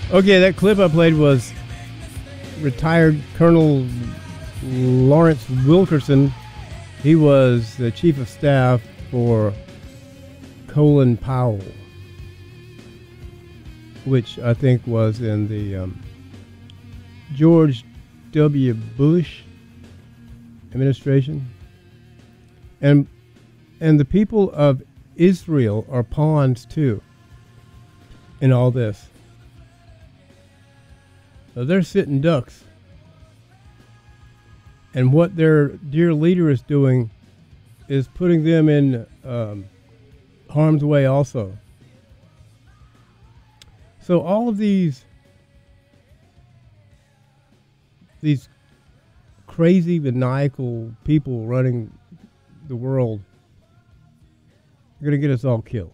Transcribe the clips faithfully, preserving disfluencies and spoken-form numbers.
Okay, that clip I played was retired Colonel Lawrence Wilkerson. He was the chief of staff for Colin Powell, which I think was in the um, George W. Bush administration. And and the people of Israel are pawns too in all this. So they're sitting ducks. And what their dear leader is doing is putting them in um, harm's way also. So all of these these crazy, maniacal people running the world are going to get us all killed.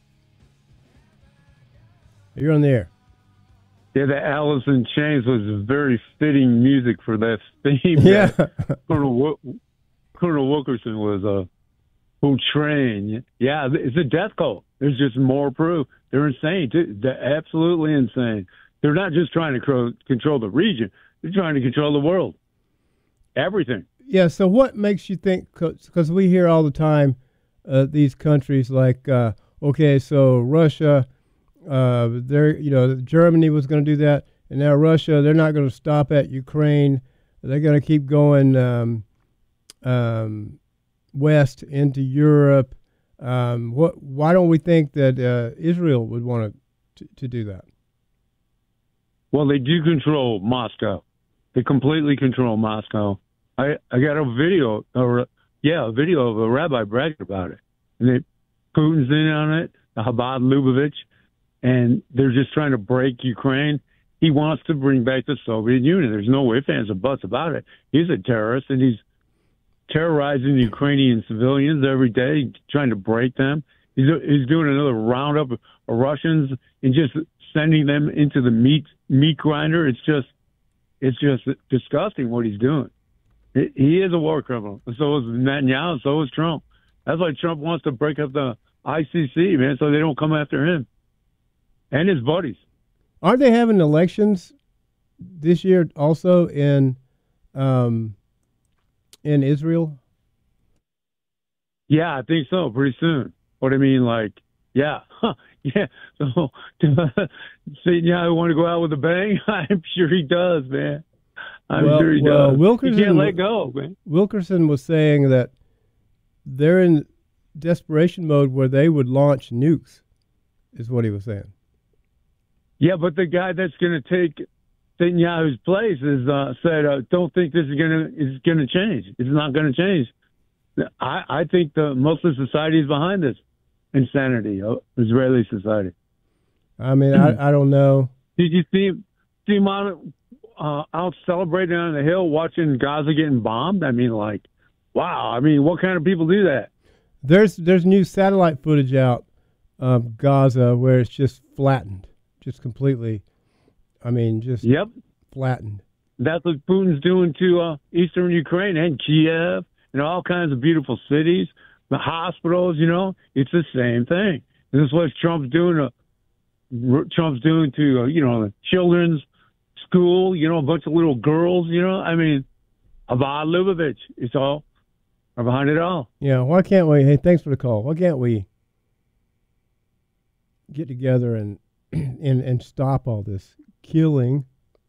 You're on the air. Yeah, the Alice in Chains was very fitting music for that theme. Yeah. Colonel, Colonel Wilkerson was uh, portraying. Yeah, it's a death cult. There's just more proof. They're insane, too. They're absolutely insane. They're not just trying to cro- control the region. They're trying to control the world. Everything. Yeah, so what makes you think, because we hear all the time uh, these countries like, uh, okay, so Russia, uh, they're, you know, Germany was going to do that, and now Russia, they're not going to stop at Ukraine. They're going to keep going um, um, west into Europe. Um, what? Why don't we think that uh, Israel would want to to do that? Well, they do control Moscow. They completely control Moscow. I, I got a video, or yeah, a video of a rabbi bragging about it. And they, Putin's in on it, Chabad Lubavitch, and they're just trying to break Ukraine. He wants to bring back the Soviet Union. There's no ifs, ands, or buts about it. He's a terrorist, and he's terrorizing the Ukrainian civilians every day, trying to break them. He's, he's doing another roundup of Russians and just sending them into the meat meat grinder. It's just, it's just disgusting what he's doing. He is a war criminal. So is Netanyahu. So is Trump. That's why Trump wants to break up the I C C, man, so they don't come after him and his buddies. Aren't they having elections this year also in um, in Israel? Yeah, I think so. Pretty soon. What I mean, like, yeah, yeah. So, saying, yeah, I want to go out with a bang. I'm sure he does, man. I'm well, sure he well, does. Wilkerson, he can't let go, man. Wilkerson was saying that they're in desperation mode where they would launch nukes, is what he was saying. Yeah, but the guy that's going to take Netanyahu's place is uh, said, uh, "Don't think this is going to is going to change. It's not going to change." I, I think the Muslim society is behind this insanity, uh, Israeli society. I mean, I, I don't know. Did you see see him out, uh, out celebrating on the hill, watching Gaza getting bombed? I mean, like, wow. I mean, what kind of people do that? There's there's new satellite footage out of Gaza where it's just flattened, just completely. I mean, just yep, flattened. That's what Putin's doing to uh, eastern Ukraine and Kiev and all kinds of beautiful cities, the hospitals. You know, it's the same thing. And this is what Trump's doing. To, Trump's doing to uh, you know the children's school. You know, a bunch of little girls. You know, I mean, Chabad Lubavitch. It's all are behind it all. Yeah. Why can't we? Hey, thanks for the call. Why can't we get together and and and stop all this killing?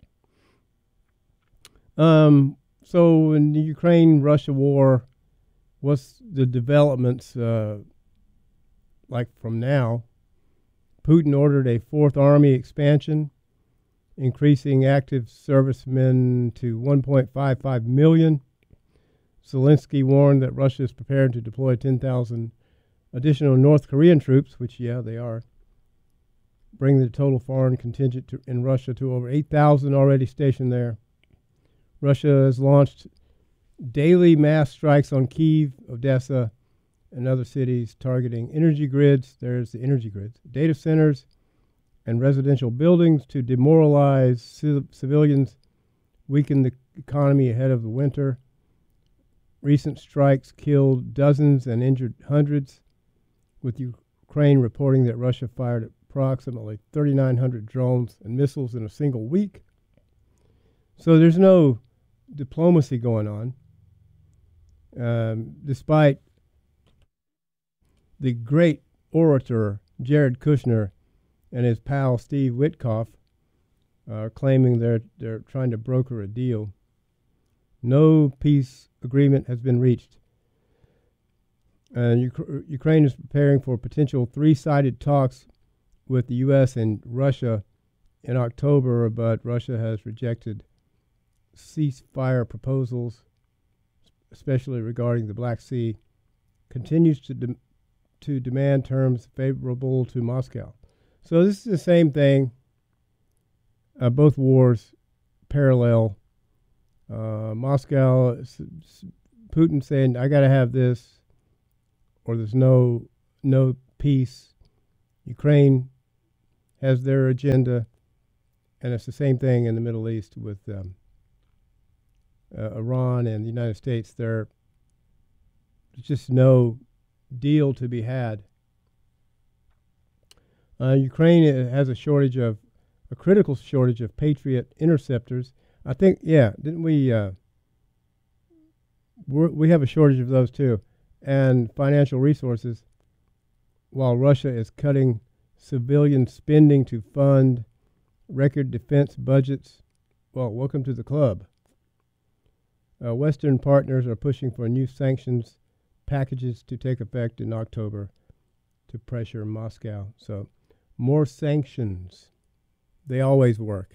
Um. So in the Ukraine-Russia war, what's the developments uh, like from now? Putin ordered a fourth army expansion, increasing active servicemen to one point five five million. Zelensky warned that Russia is prepared to deploy ten thousand additional North Korean troops, which, yeah, they are, bring the total foreign contingent to, in Russia to over eight thousand already stationed there. Russia has launched daily mass strikes on Kyiv, Odessa, and other cities targeting energy grids. There's the energy grids, data centers, and residential buildings to demoralize ci- civilians, weaken the economy ahead of the winter. Recent strikes killed dozens and injured hundreds, with Ukraine reporting that Russia fired approximately thirty-nine hundred drones and missiles in a single week. So there's no diplomacy going on, um, despite the great orator Jared Kushner and his pal Steve Witkoff uh, claiming they're they're trying to broker a deal. No peace agreement has been reached. And Uk- Ukraine is preparing for potential three-sided talks with the U S and Russia in October, but Russia has rejected ceasefire proposals, especially regarding the Black Sea, continues to de- to demand terms favorable to Moscow. So this is the same thing. Uh, both wars parallel. Uh, Moscow, s- s- Putin saying, "I got to have this," or there's no no peace. Ukraine has their agenda, and it's the same thing in the Middle East with um, uh, Iran and the United States. There's just no deal to be had. Uh, Ukraine has a shortage of a critical shortage of Patriot interceptors. I think, yeah, didn't we? Uh, we're, we have a shortage of those too, and financial resources. While Russia is cutting civilian spending to fund record defense budgets, well, welcome to the club. Uh, Western partners are pushing for new sanctions packages to take effect in October to pressure Moscow. So, more sanctions. They always work.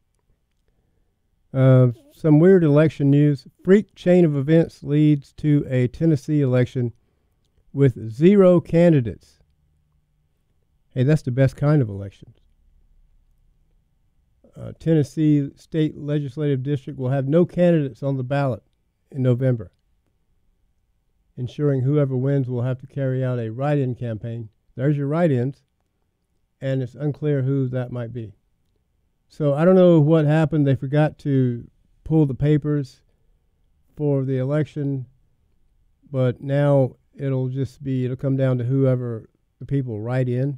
Uh, some weird election news. Freak chain of events leads to a Tennessee election with zero candidates. Hey, that's the best kind of election. Uh, Tennessee State Legislative District will have no candidates on the ballot in November, ensuring whoever wins will have to carry out a write-in campaign. There's your write-ins, and it's unclear who that might be. So I don't know what happened. They forgot to pull the papers for the election, but now it'll just be, it'll come down to whoever the people write in.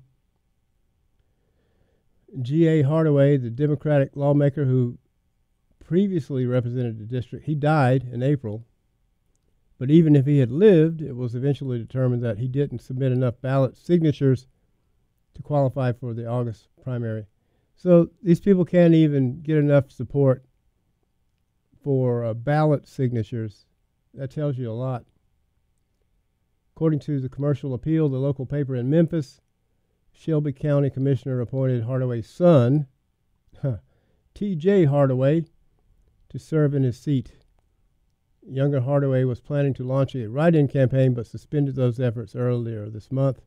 G A Hardaway, the Democratic lawmaker who previously represented the district, he died in April. But even if he had lived, it was eventually determined that he didn't submit enough ballot signatures to qualify for the August primary. So these people can't even get enough support for uh, ballot signatures. That tells you a lot. According to the Commercial Appeal, the local paper in Memphis, Shelby County Commissioner appointed Hardaway's son, T J Hardaway, to serve in his seat. Younger Hardaway was planning to launch a write-in campaign but suspended those efforts earlier this month,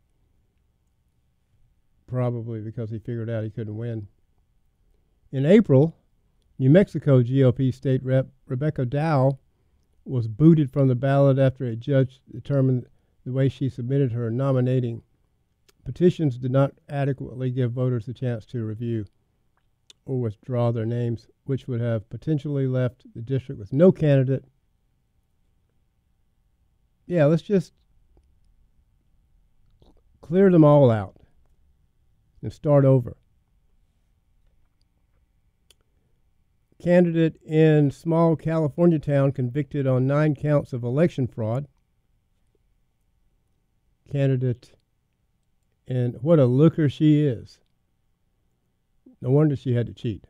probably because he figured out he couldn't win. In April, New Mexico G O P state rep Rebecca Dow was booted from the ballot after a judge determined the way she submitted her nominating petitions did not adequately give voters the chance to review or withdraw their names, which would have potentially left the district with no candidate. Yeah, let's just clear them all out and start over. Candidate in small California town convicted on nine counts of election fraud. Candidate, and what a looker she is. No wonder she had to cheat.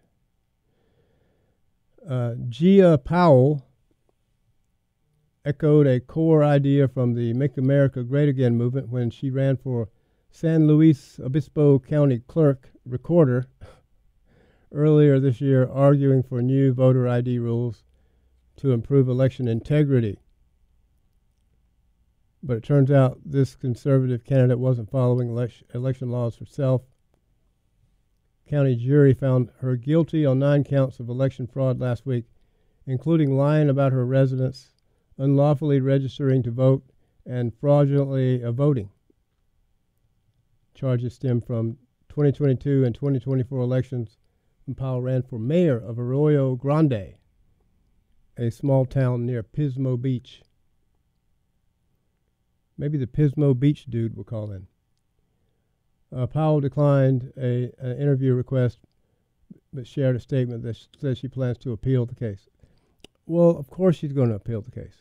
Uh, Gia Powell echoed a core idea from the Make America Great Again movement when she ran for San Luis Obispo County Clerk Recorder earlier this year, arguing for new voter I D rules to improve election integrity. But it turns out this conservative candidate wasn't following election, election laws herself. County jury found her guilty on nine counts of election fraud last week, including lying about her residence, unlawfully registering to vote, and fraudulently uh, voting. Charges stem from twenty twenty-two and twenty twenty-four elections when Powell ran for mayor of Arroyo Grande, a small town near Pismo Beach. Maybe the Pismo Beach dude will call in. Uh, Powell declined a, an interview request, but shared a statement that says she plans to appeal the case. Well, of course she's going to appeal the case.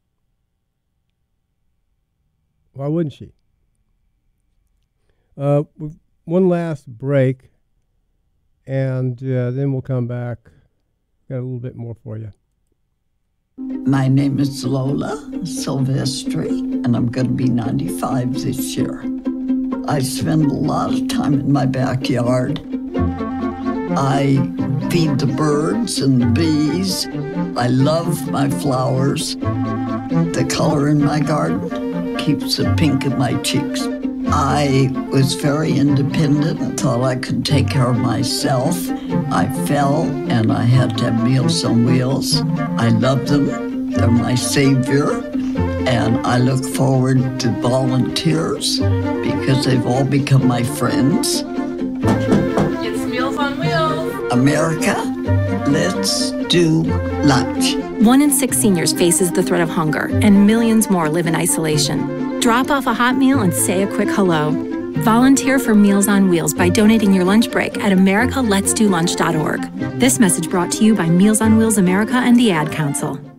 Why wouldn't she? Uh, one last break, and uh, then we'll come back. Got a little bit more for you. My name is Lola Silvestri, and I'm going to be ninety-five this year. I spend a lot of time in my backyard. I feed the birds and the bees. I love my flowers. The color in my garden keeps the pink in my cheeks. I was very independent and thought I could take care of myself. I fell and I had to have Meals on Wheels. I love them. They're my savior. And I look forward to volunteers because they've all become my friends. It's Meals on Wheels. America, let's do lunch. One in six seniors faces the threat of hunger, and millions more live in isolation. Drop off a hot meal and say a quick hello. Volunteer for Meals on Wheels by donating your lunch break at america lets do lunch dot org. This message brought to you by Meals on Wheels America and the Ad Council.